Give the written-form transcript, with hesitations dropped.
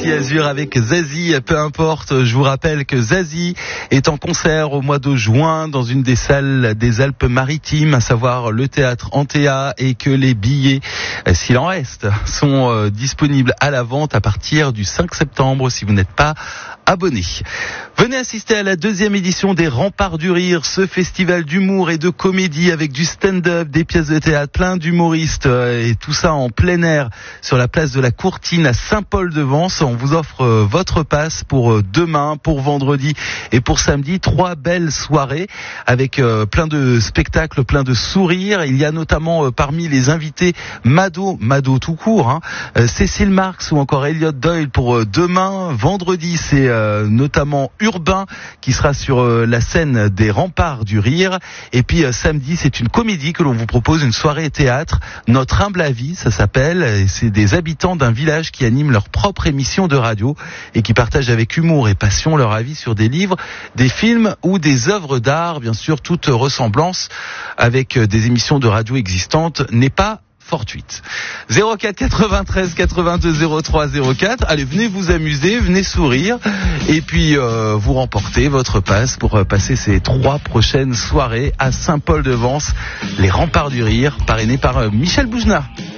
Côte d'Azur avec Zazie, peu importe. Je vous rappelle que Zazie est en concert au mois de juin dans une des salles des Alpes-Maritimes, à savoir le théâtre Antea, et que les billets, s'il en reste, sont disponibles à la vente à partir du 5 septembre si vous n'êtes pas abonné. Venez assister à la 2e édition des Remparts du Rire, ce festival d'humour et de comédie avec du stand-up, des pièces de théâtre, plein d'humoristes et tout ça en plein air sur la place de la Courtine à Saint-Paul-de-Vence. On vous offre votre passe pour demain, pour vendredi et pour samedi. 3 belles soirées avec plein de spectacles, plein de sourires. Il y a notamment parmi les invités Mado tout court, Cécile Marx ou encore Elliot Doyle pour demain. Vendredi, c'est notamment Urbain qui sera sur la scène des Remparts du Rire. Et puis samedi, c'est une comédie que l'on vous propose, une soirée théâtre. Notre humble avis, ça s'appelle. Et c'est des habitants d'un village qui animent leur propre émission de radio et qui partagent avec humour et passion leur avis sur des livres, des films ou des œuvres d'art. Bien sûr, toute ressemblance avec des émissions de radio existantes n'est pas fortuite. 04 93 82 03 04. Allez, venez vous amuser, venez sourire et puis vous remportez votre passe pour passer ces 3 prochaines soirées à Saint-Paul-de-Vence, les Remparts du Rire, parrainés par Michel Boujna.